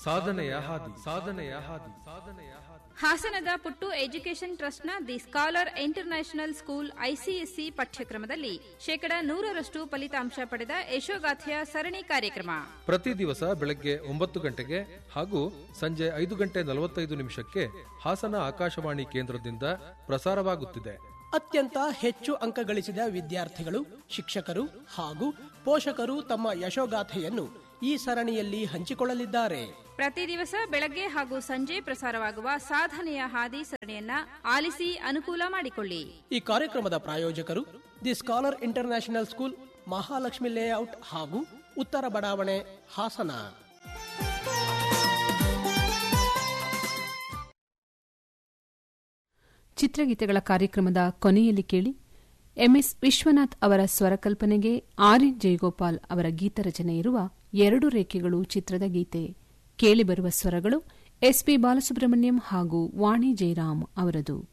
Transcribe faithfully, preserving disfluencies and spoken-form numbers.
ಸಾಧನೆಯ ಹಾದಿ ಸಾಧನೆಯ ಹಾದಿ ಸಾಧನೆಯ ಹಾದಿ. ಹಾಸನದ ಪುಟ್ಟು ಎಜುಕೇಷನ್ ಟ್ರಸ್ಟ್ನ the scholar international school ICSE ಪಠ್ಯಕ್ರಮದಲ್ಲಿ ಶೇಕಡಾ ನೂರರಷ್ಟು ಫಲಿತಾಂಶ ಪಡೆದ ಯಶೋಗಾಥೆಯ ಸರಣಿ ಕಾರ್ಯಕ್ರಮ ಪ್ರತಿ ದಿವಸ ಬೆಳಗ್ಗೆ ಒಂಬತ್ತು ಗಂಟೆಗೆ ಹಾಗೂ ಸಂಜೆ ಐದು ಗಂಟೆ ನಲವತ್ತೈದು ನಿಮಿಷಕ್ಕೆ ಹಾಸನ ಆಕಾಶವಾಣಿ ಕೇಂದ್ರದಿಂದ ಪ್ರಸಾರವಾಗುತ್ತಿದೆ. ಅತ್ಯಂತ ಹೆಚ್ಚು ಅಂಕ ಗಳಿಸಿದ ವಿದ್ಯಾರ್ಥಿಗಳು, ಶಿಕ್ಷಕರು ಹಾಗೂ ಪೋಷಕರು ತಮ್ಮ ಯಶೋಗಾಥೆಯನ್ನು ಈ ಸರಣಿಯಲ್ಲಿ ಹಂಚಿಕೊಳ್ಳಲಿದ್ದಾರೆ. ಪ್ರತಿ ದಿವಸ ಬೆಳಗ್ಗೆ ಹಾಗೂ ಸಂಜೆ ಪ್ರಸಾರವಾಗುವ ಸಾಧನೆಯ ಹಾದಿ ಸರಣಿಯನ್ನ ಆಲಿಸಿ ಅನುಕೂಲ ಮಾಡಿಕೊಳ್ಳಿ. ಈ ಕಾರ್ಯಕ್ರಮದ ಪ್ರಾಯೋಜಕರು the scholar international school, Mahalakshmi layout ಹಾಗೂ ಉತ್ತರ ಬಡಾವಣೆ, ಹಾಸನ. ಚಿತ್ರಗೀತೆಗಳ ಕಾರ್ಯಕ್ರಮದ ಕೊನೆಯಲ್ಲಿ ಕೇಳಿ ಎಂಎಸ್ ವಿಶ್ವನಾಥ್ ಅವರ ಸ್ವರಕಲ್ಪನೆಗೆ ಆರ್ ಎನ್ ಜಯಗೋಪಾಲ್ ಅವರ ಗೀತರಚನೆ ಇರುವ ಎರಡು ರೇಖೆಗಳು ಚಿತ್ರದ ಗೀತೆ. ಕೇಳಿಬರುವ ಸ್ವರಗಳು ಎಸ್ ಪಿ ಬಾಲಸುಬ್ರಹ್ಮಣ್ಯಂ ಹಾಗೂ ವಾಣಿ ಜಯರಾಮ್ ಅವರದು.